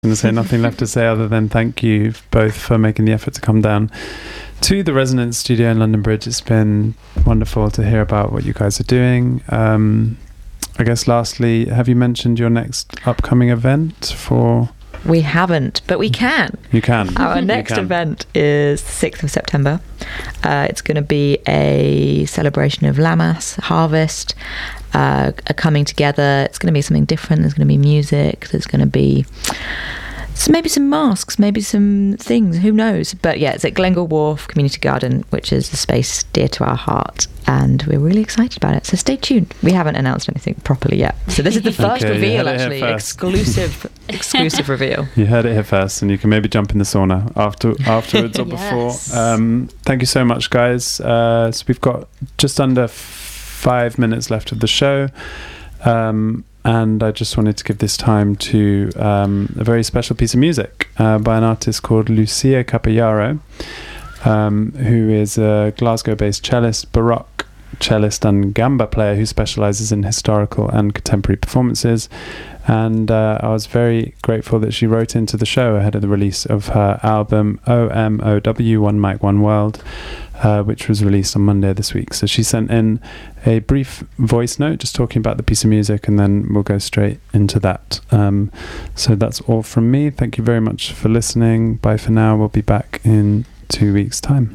going to say nothing left to say other than thank you both for making the effort to come down to the Resonance Studio in London Bridge. It's been wonderful to hear about what you guys are doing. I guess lastly, have you mentioned your next upcoming event for... We haven't, but we can. You can. Our next event is the 6th of September. It's going to be a celebration of Lammas, harvest, a coming together. It's going to be something different. There's going to be music. There's going to be maybe some masks, maybe some things. Who knows? But yeah, it's at Glengall Wharf Community Garden, which is a space dear to our heart. And we're really excited about it. So stay tuned. We haven't announced anything properly yet. So this is the first reveal, actually. Exclusive reveal. You heard it here first, and you can maybe jump in the sauna afterwards or before. Thank you so much, guys. So we've got just under 5 minutes left of the show. And I just wanted to give this time to a very special piece of music by an artist called Lucia Capellaro, who is a Glasgow-based cellist, Baroque cellist and gamba player who specialises in historical and contemporary performances. And I was very grateful that she wrote into the show ahead of the release of her album OMOW, One Mic, One World, which was released on Monday this week. So she sent in a brief voice note just talking about the piece of music, and then we'll go straight into that. So that's all from me. Thank you very much for listening. Bye for now. We'll be back in 2 weeks' time.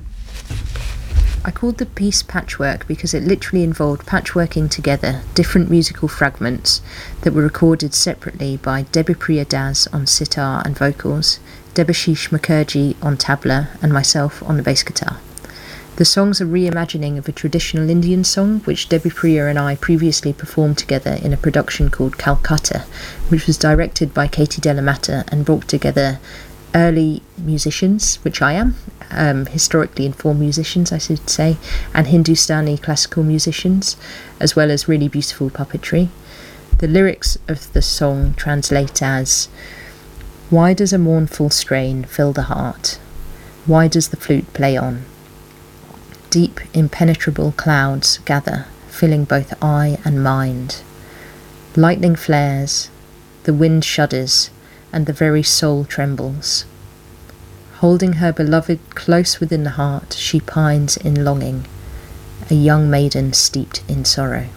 I called the piece Patchwork because it literally involved patchworking together different musical fragments that were recorded separately by Debipriya Das on sitar and vocals, Debashish Mukherjee on tabla, and myself on the bass guitar. The song's a reimagining of a traditional Indian song which Debipriya and I previously performed together in a production called Calcutta, which was directed by Katie Delamatta and brought together early musicians, which I am, historically informed musicians I should say, and Hindustani classical musicians, as well as really beautiful puppetry. The lyrics of the song translate as: why does a mournful strain fill the heart? Why does the flute play on? Deep impenetrable clouds gather, filling both eye and mind. Lightning flares, the wind shudders, and the very soul trembles. Holding her beloved close within the heart, she pines in longing, a young maiden steeped in sorrow.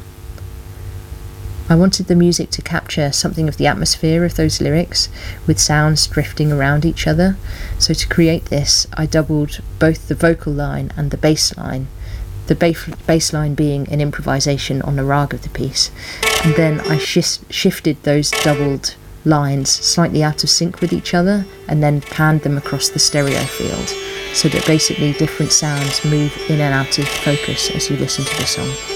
I wanted the music to capture something of the atmosphere of those lyrics, with sounds drifting around each other. So to create this, I doubled both the vocal line and the bass line, the bass line being an improvisation on the rag of the piece. And then I shifted those doubled lines slightly out of sync with each other and then panned them across the stereo field, so that basically different sounds move in and out of focus as you listen to the song.